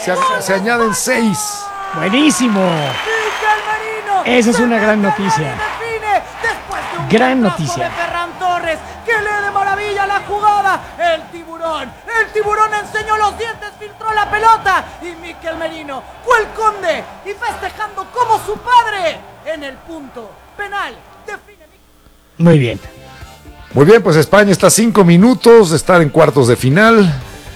Se añaden 6. Buenísimo. Esa es una gran noticia. Gran noticia. De Ferran Torres, que lee de maravilla la jugada. El tiburón enseñó los dientes, filtró la pelota. Y Mikel Merino fue el conde y festejando como su padre en el punto penal. Define. Muy bien. Muy bien, pues España está a 5 minutos de estar en cuartos de final.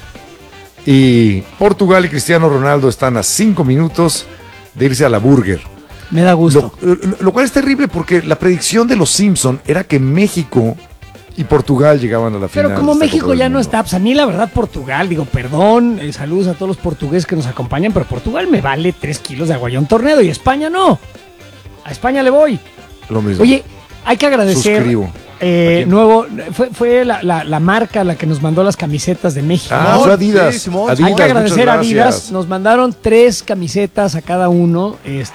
Y Portugal y Cristiano Ronaldo están a 5 minutos de irse a la Burger. Me da gusto. Lo cual es terrible porque la predicción de los Simpson era que México y Portugal llegaban a la final. Pero como México ya no está, pues a mí la verdad Portugal, digo, perdón, saludos a todos los portugueses que nos acompañan, pero Portugal me vale 3 kilos de aguayón tornado y España no. A España le voy. Lo mismo. Oye, hay que agradecer. Suscribo. Nuevo, fue la marca la que nos mandó las camisetas de México. Fue Adidas. Sí, Simón. Adidas, hay que agradecer a muchas Adidas. gracias. Nos mandaron 3 camisetas a cada uno,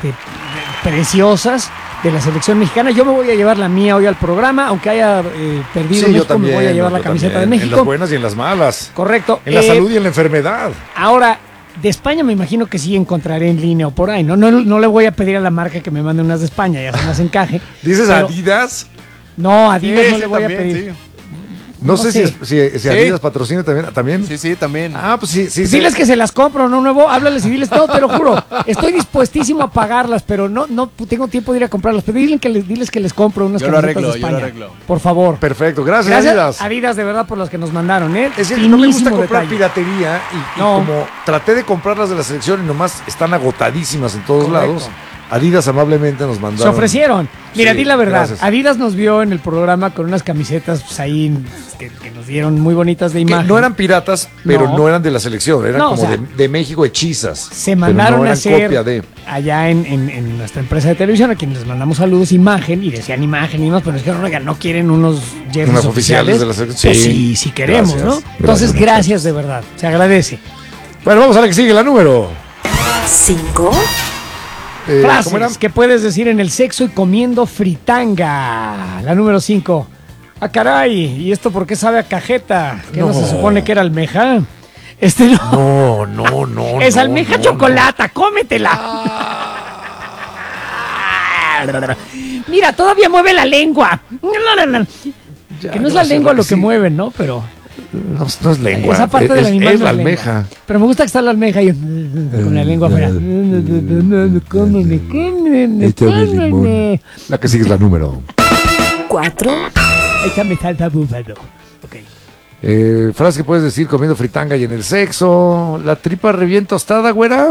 preciosas, de la selección mexicana. Yo me voy a llevar la mía hoy al programa, aunque haya perdido Sí, México, yo también, me voy a llevar la camiseta de México. En las buenas y en las malas. Correcto. En la salud y en la enfermedad. Ahora, de España me imagino que sí encontraré en línea o por ahí. No le voy a pedir a la marca que me mande unas de España, ya se me hacen encaje. ¿Dices Pero- Adidas? No, Adidas no le voy también, a pedir. sí. No sé sé. si Adidas patrocina también. Sí, también. Pues sí. Diles que se las compro, no nuevo, háblales y diles, no, te lo juro, estoy dispuestísimo a pagarlas, pero no tengo tiempo de ir a comprarlas, pero diles que les compro unas Yo lo camisetas arreglo, de yo lo España. arreglo. Por favor. Perfecto, gracias Gracias Adidas. de verdad por las que nos mandaron, ¿eh? Es decir, no me gusta Finísimo comprar detalle. piratería y No. como traté de comprarlas de la selección y nomás están agotadísimas en todos Correcto. lados, Adidas amablemente nos Se mandaron. ofrecieron. Mira, Sí, di la verdad. gracias. Adidas nos vio en el programa con unas camisetas pues, ahí que nos dieron muy bonitas de Que imagen. no eran piratas, pero No. no eran de la selección, eran No, como o sea, de México hechizas. Se pero mandaron no a eran hacer copia de. allá en nuestra empresa de televisión, a quienes les mandamos saludos, imagen, y decían imagen y más, pero es que oigan, no quieren unos jerseys Unas oficiales oficiales de la selección. Pues Sí. sí queremos, Gracias. ¿no? Gracias, Entonces, muchachos. gracias de verdad, se agradece. Bueno, vamos a la que sigue, la número. 5, ¿Cómo era? Frases que puedes decir en el sexo y comiendo fritanga. La número 5. Ah, caray, ¿y esto por qué sabe a cajeta? ¿Que no se supone que era almeja? No. Es almeja chocolata, cómetela. Mira, todavía mueve la lengua. Que no es la lengua lo que mueven, ¿no? Pero No es lengua. esa parte del animal es no la es lengua. almeja. Pero me gusta que está la almeja y con la lengua afuera. Cómeme. La que sigue es la número. 4, Échame salsa búfalo. Ok. Frase que puedes decir comiendo fritanga y en el sexo. La tripa re bien tostada, güera.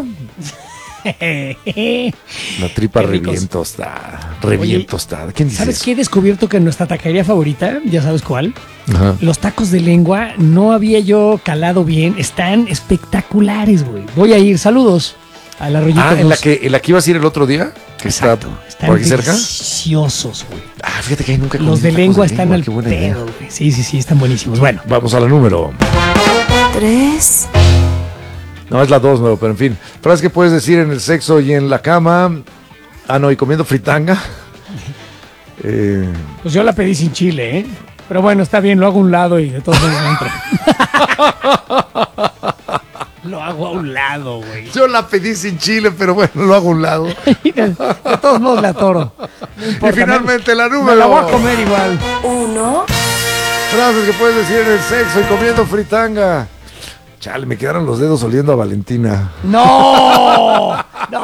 La tripa Qué re ricos. bien tostada. Re bien Oye, tostada. ¿Quién dice ¿Sabes eso? qué he descubierto que en nuestra taquería favorita, ya sabes cuál? Ajá. Los tacos de lengua no había yo calado bien. Están espectaculares, güey. Voy a ir. Saludos a la Rollita ¿en la que ibas a ir el otro día? Que Exacto. está Están por aquí cerca. deliciosos, güey. Fíjate que ahí nunca he Los comido de tacos lengua están al Qué buena idea. pedo, güey. Sí, están buenísimos. Bueno, Vamos a la número. 3, No, es la 2, nuevo, pero en fin. Frase que puedes decir en el sexo y en la cama. Y comiendo fritanga. pues yo la pedí sin chile, ¿eh? Pero bueno, está bien, lo hago a un lado y de todos modos entro. Lo hago a un lado, güey. Yo la pedí sin chile, pero bueno, lo hago a un lado. De todos modos la atoro. No Y importa, finalmente la me número. la voy a comer igual. 1, Frases que puedes decir en el sexo y comiendo fritanga. Chale, me quedaron los dedos oliendo a Valentina. ¡No! ¡No!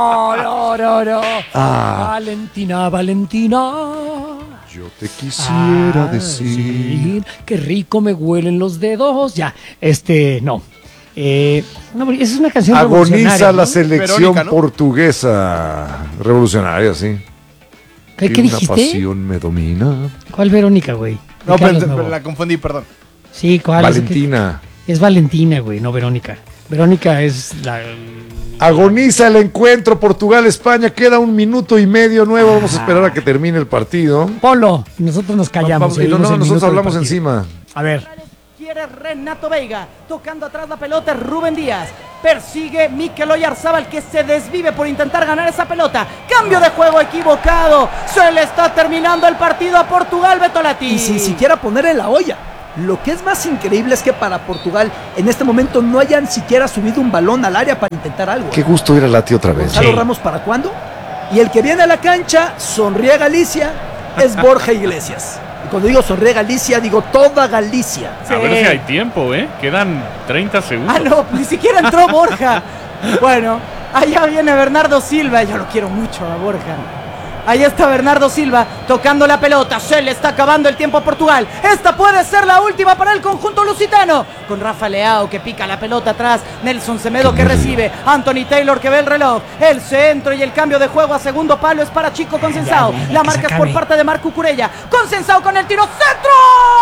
Valentina. Yo te quisiera decir. Qué rico me huelen los dedos. Ya, no. No, esa es una canción Agoniza revolucionaria, la ¿no? selección Verónica, ¿no? portuguesa. Revolucionaria, sí. ¿Qué Una dijiste? pasión me domina. ¿Cuál Verónica, güey? No, ¿De qué hablas, pero Nuevo? la confundí, perdón. Sí, ¿cuál? Valentina. Es Valentina, güey, no Verónica. Verónica es la... Agoniza el encuentro Portugal-España. Queda 1 minuto y medio nuevo. Vamos a esperar a que termine el partido. Ponlo, y nosotros nos callamos. No, seguimos el nosotros minuto del hablamos partido. encima. A ver. Quiere Renato Veiga, tocando atrás la pelota es Rubén Díaz. Persigue Mikel Oyarzábal, que se desvive por intentar ganar esa pelota. Cambio de juego equivocado. Se le está terminando el partido a Portugal, Betolati. Y sin siquiera poner en la olla. Lo que es más increíble es que para Portugal en este momento no hayan siquiera subido un balón al área para intentar algo. Qué gusto ir a Lati otra vez. Gonzalo Ramos, ¿para cuándo? Y el que viene a la cancha, sonríe Galicia, es Borja Iglesias. Y cuando digo sonríe Galicia, digo toda Galicia. A ver si hay tiempo, Quedan 30 segundos. Ah, no, ni siquiera entró Borja. Bueno, allá viene Bernardo Silva. Yo lo quiero mucho a Borja. Ahí está Bernardo Silva tocando la pelota. Se le está acabando el tiempo a Portugal. Esta puede ser la última para el conjunto lusitano. Con Rafa Leao que pica la pelota atrás. Nelson Semedo que recibe. Anthony Taylor que ve el reloj. El centro y el cambio de juego a segundo palo es para Chico Consensao. La marca es por parte de Marco Cucurella. Consensao con el tiro. ¡Centro!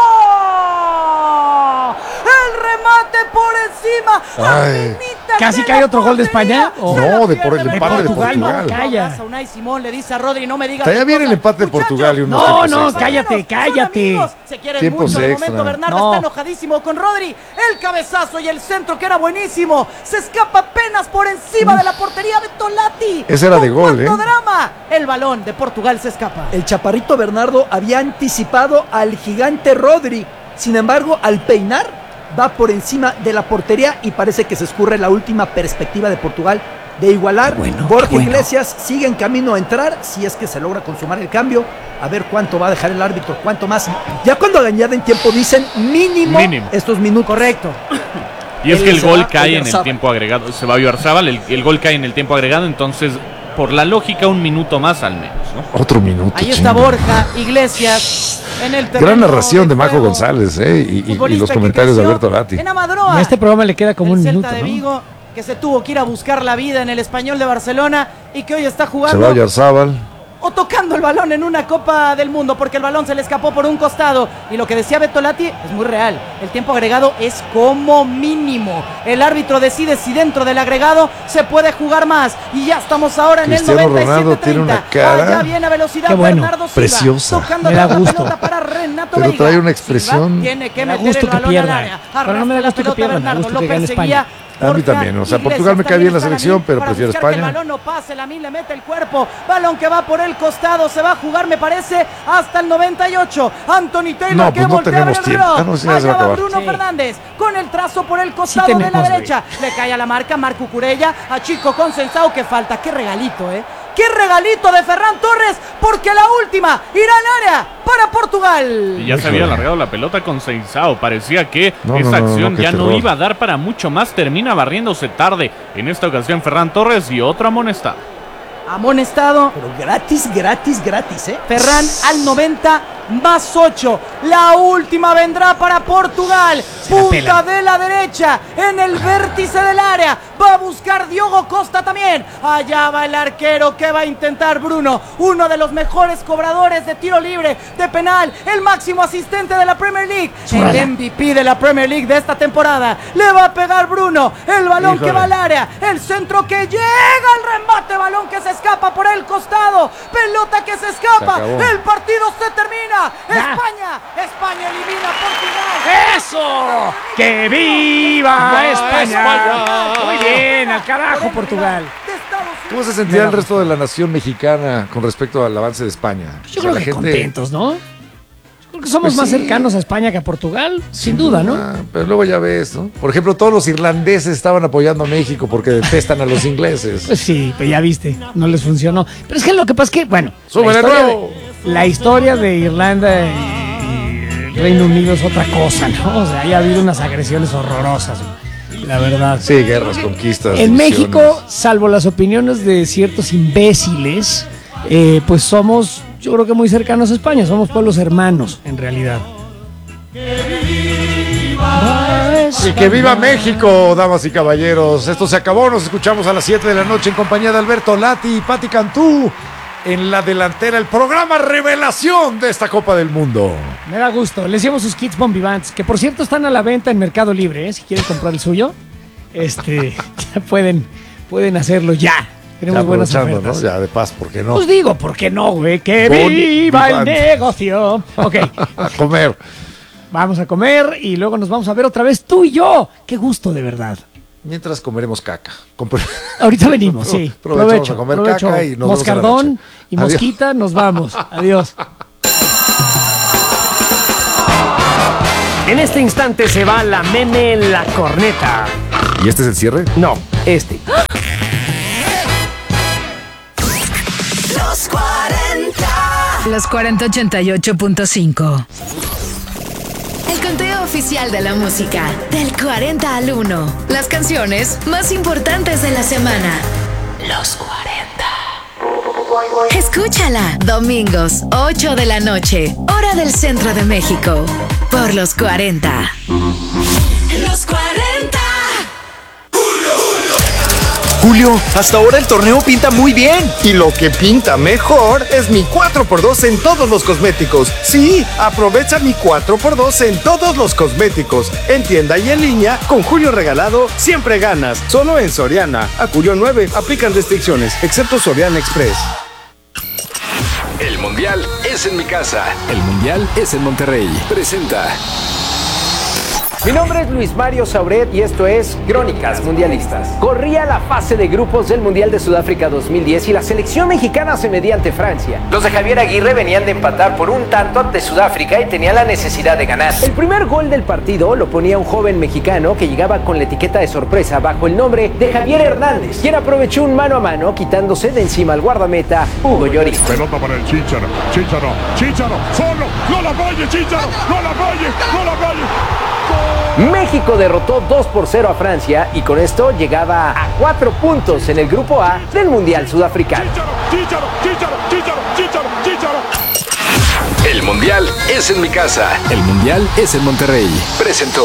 El remate por encima. ¿Casi cae otro gol de España? No, por el empate de Portugal. Calla. Unai Simón le dice a Rodri, no me digas. Estaría bien el empate de Portugal y unos No, cállate. Se quieren Tiempos mucho de extra. momento. Bernardo está enojadísimo con Rodri. El cabezazo y el centro que era buenísimo. Se escapa apenas por encima de la portería de Tolati. Ese era de gol, ¡Cuánto drama! El balón de Portugal se escapa. El chaparrito Bernardo había anticipado al gigante Rodri. Sin embargo, al peinar, va por encima de la portería y parece que se escurre la última perspectiva de Portugal de igualar. Borja Iglesias sigue en camino a entrar, si es que se logra consumar el cambio. A ver cuánto va a dejar el árbitro, cuánto más. Ya cuando añaden tiempo dicen mínimo estos minutos. Correcto. Y es que el gol cae en el tiempo agregado. Se va a Oyarzábal, el gol cae en el tiempo agregado, entonces por la lógica un minuto más al menos, ¿no? Otro minuto. Ahí está Borja Iglesias en el terreno. Gran narración de Majo juego. González, y los Futbolista comentarios que de creció Alberto Lati. En Amadroa. A este programa le queda como un el minuto, Celta de ¿no? Vigo, que se tuvo que ir a buscar la vida en el Español de Barcelona y que hoy está Se jugando va a Oyarzábal. o tocando el balón en una Copa del Mundo, porque el balón se le escapó por un costado. Y lo que decía Beto Lati es muy real. El tiempo agregado es como mínimo. El árbitro decide si dentro del agregado se puede jugar más. Y ya estamos ahora en Cristiano el 97-30. Ronaldo tiene una cara. Allá viene a velocidad Qué bueno, Bernardo Silva, preciosa. tocando Me da la gusto. pelota para Renato Pero Veiga. trae una expresión. Silva tiene que Me da meter gusto el que balón pierda. al área. Pero no me da Arrastra la gusto que pelota pierda, me Bernardo, gusta lo que gane perseguía. España. A mí también, o sea, Portugal me cae bien la selección, pero prefiero España. España. El balón no pase, Lamine le mete el cuerpo, balón que va por el costado, se va a jugar, me parece, hasta el 98. Anthony Taylor No, que pues no voltea a ver tenemos el tiempo. reloj. Ah, no, sí, ya se va a Allá va acabar. Bruno Sí. Fernández con el trazo por el costado de la tenemos, derecha. Le cae a la marca Marco Cucurella, a Chico Consensao que falta. Qué regalito, qué regalito de Ferran Torres, porque la última irá al área para Portugal. Y ya se había alargado la pelota con Seinsao. Parecía que No, esa no, acción qué ya no terror. iba a dar para mucho más. Termina barriéndose tarde. En esta ocasión Ferran Torres y otra amonesta. Amonestado. Pero gratis, Ferran al 90 más 8. La última vendrá para Portugal. Punta de la derecha en el vértice del área. Va a buscar Diogo Costa también. Allá va el arquero que va a intentar Bruno. Uno de los mejores cobradores de tiro libre, de penal. El máximo asistente de la Premier League. El MVP de la Premier League de esta temporada. Le va a pegar Bruno. El balón que va al área. El centro que llega. El remate. Balón que se escapa por el costado. Pelota que se escapa. Se acabó. El partido se termina. Ya. España elimina a Portugal. ¡Eso! ¡Que viva España! Muy bien, al carajo Portugal. De Estados Unidos. ¿Cómo se sentía el resto de la nación mexicana con respecto al avance de España? Yo O sea, creo que contentos, ¿no? Yo creo que somos Pues más sí. cercanos a España que a Portugal, sin duda, ¿no? Pero luego ya ves, ¿no? Por ejemplo, todos los irlandeses estaban apoyando a México porque detestan a los ingleses. Pues sí, pero ya viste, no les funcionó. Pero es que lo que pasa es que, bueno, ¡Súbele, nuevo! la historia de Irlanda y Reino Unido es otra cosa, ¿no? O sea, ha habido unas agresiones horrorosas, la verdad. Sí, guerras, conquistas. En divisiones. México, salvo las opiniones de ciertos imbéciles, pues somos, yo creo que muy cercanos a España, somos pueblos hermanos, en realidad. Y que viva México, damas y caballeros. Esto se acabó, nos escuchamos a las 7 de la noche en compañía de Alberto Lati y Pati Cantú. En la delantera, el programa revelación de esta Copa del Mundo. Me da gusto. Les llevo sus kits Bombivants, que por cierto están a la venta en Mercado Libre, ¿eh? Si quieren comprar el suyo, ya pueden hacerlo ya. Tenemos Ya buenas aprovechando, ofertas. ¿no? Ya de paz, ¿por qué no? Pues digo, ¿por qué no, güey? ¡Que Bon viva el Vivant. negocio! Ok, A comer. vamos a comer y luego nos vamos a ver otra vez tú y yo. ¡Qué gusto, de verdad! Mientras comeremos caca. Ahorita venimos, sí. Aprovechamos a comer provecho. caca y nos vemos en la Moscardón noche. y Adiós. mosquita, nos vamos. Adiós. En este instante se va la meme, la corneta. ¿Y este es el cierre? No, este. Los 40. Los 4088.5. El conteo oficial de la música. Del 40 al 1. Las canciones más importantes de la semana. Los 40. Escúchala. Domingos, 8 de la noche. Hora del centro de México. Por los 40. Los 40. Julio, hasta ahora el torneo pinta muy bien. Y lo que pinta mejor es mi 4x2 en todos los cosméticos. Sí, aprovecha mi 4x2 en todos los cosméticos. En tienda y en línea, con Julio regalado, siempre ganas. Solo en Soriana. A Julio 9, aplican restricciones, excepto Soriana Express. El Mundial es en mi casa. El Mundial es en Monterrey. Presenta. Mi nombre es Luis Mario Sauret y esto es Crónicas Mundialistas. Corría la fase de grupos del Mundial de Sudáfrica 2010 y la selección mexicana se medía ante Francia. Los de Javier Aguirre venían de empatar por un tanto ante Sudáfrica y tenían la necesidad de ganar. El primer gol del partido lo ponía un joven mexicano que llegaba con la etiqueta de sorpresa bajo el nombre de Javier Hernández, quien aprovechó un mano a mano quitándose de encima al guardameta Hugo Lloris. Pelota para el Chícharo, solo, no la falle Chícharo, no la falle. México derrotó 2-0 a Francia y con esto llegaba a 4 puntos en el grupo A del Mundial Sudafricano. Chícharo. El Mundial es en mi casa. El Mundial es en Monterrey. Presentó.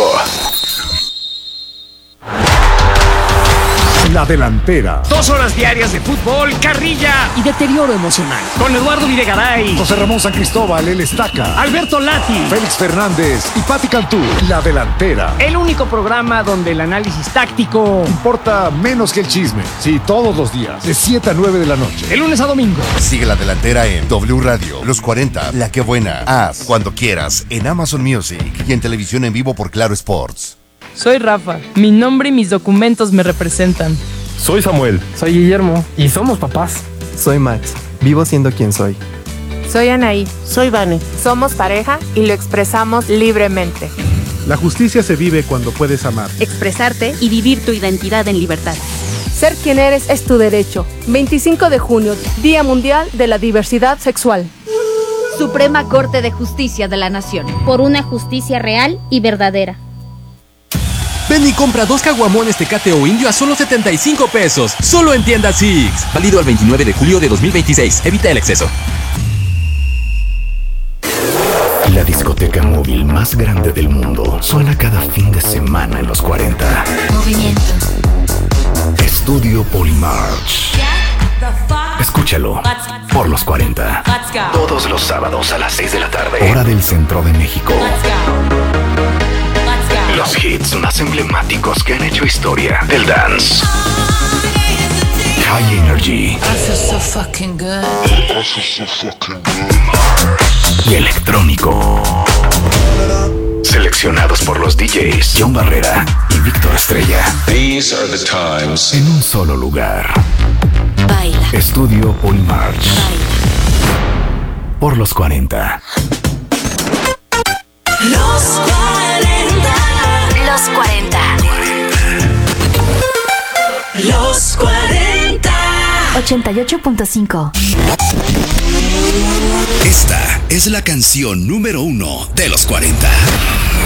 La delantera. 2 horas diarias de fútbol, carrilla y deterioro emocional. Con Eduardo Videgaray, José Ramón San Cristóbal, el Estaca. Alberto Lati, Félix Fernández y Pati Cantú. La delantera. el único programa donde el análisis táctico Importa menos que el chisme. Sí, todos los días, de 7 a 9 de la noche. de lunes a domingo. Sigue La Delantera en W Radio, Los 40, La Que Buena, Haz, Cuando Quieras, en Amazon Music y en televisión en vivo por Claro Sports. Soy Rafa. Mi nombre y mis documentos me representan. Soy Samuel. Soy Guillermo. Y somos papás. Soy Max. Vivo siendo quien soy. Soy Anaí. Soy Vane. Somos pareja y lo expresamos libremente. La justicia se vive cuando puedes amar, expresarte y vivir tu identidad en libertad. Ser quien eres es tu derecho. 25 de junio, Día Mundial de la Diversidad Sexual. Suprema Corte de Justicia de la Nación. Por una justicia real y verdadera. Ven y compra 2 caguamones Tecate o Indio a solo 75 pesos. Solo en Tienda Six. Válido al 29 de julio de 2026. Evita el exceso. La discoteca móvil más grande del mundo suena cada fin de semana en los 40. Movimiento. Estudio Polymarch. Escúchalo por los 40. Todos los sábados a las 6 de la tarde. Hora del centro de México. Los hits más emblemáticos que han hecho historia del dance. High Energy. I feel so fucking good. Y electrónico. Seleccionados por los DJs John Barrera y Víctor Estrella. These are the times. En un solo lugar. Baila. Estudio Polymarch. Baila. Por los 40. Los 40. Los 40. Los 40. 88.5. Esta es la canción número 1 de los 40.